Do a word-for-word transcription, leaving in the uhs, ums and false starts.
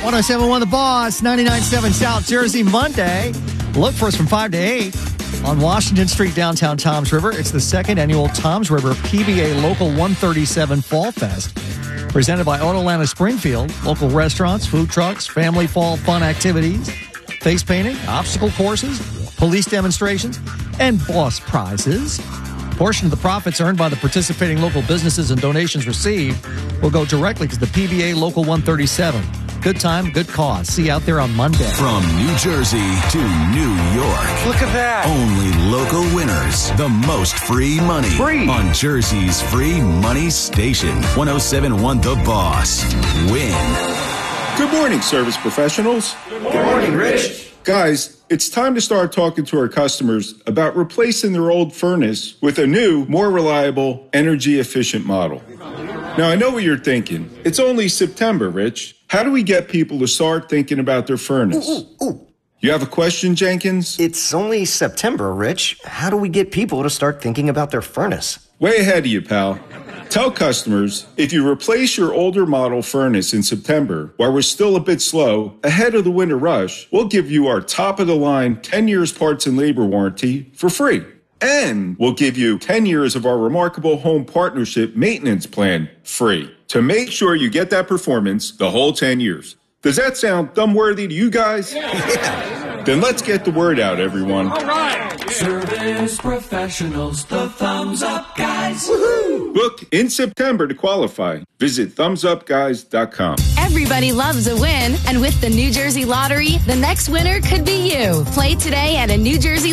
one oh seven point one The Boss, ninety-nine point seven South Jersey, Monday. Look for us from five to eight on Washington Street, downtown Toms River. It's the second annual Toms River P B A Local one thirty-seven Fall Fest, presented by Autolanta Springfield. Local restaurants, food trucks, family fall fun activities, face painting, obstacle courses, police demonstrations, and boss prizes. A portion of the profits earned by the participating local businesses and donations received will go directly to the P B A Local one thirty-seven. Good time, good cause. See you out there on Monday. From New Jersey to New York. Look at that. Only local winners. The most free money. Free. On Jersey's free money station. one oh seven point one The Boss. Win. Good morning, service professionals. Good morning, Rich. Guys, it's time to start talking to our customers about replacing their old furnace with a new, more reliable, energy-efficient model. Now, I know what you're thinking. It's only September, Rich. How do we get people to start thinking about their furnace? Ooh, ooh, ooh. You have a question, Jenkins? It's only September, Rich. How do we get people to start thinking about their furnace? Way ahead of you, pal. Tell customers, if you replace your older model furnace in September, while we're still a bit slow, ahead of the winter rush, we'll give you our top-of-the-line ten years parts and labor warranty for free. And we'll give you ten years of our remarkable home partnership maintenance plan free to make sure you get that performance the whole ten years. Does that sound thumb-worthy to you guys? Yeah. Then let's get the word out, everyone. All right. Service professionals, the thumbs up guys. Woohoo! Book in September to qualify. Visit thumbs up guys dot com. Everybody loves a win, and with the New Jersey Lottery, the next winner could be you. Play today at a New Jersey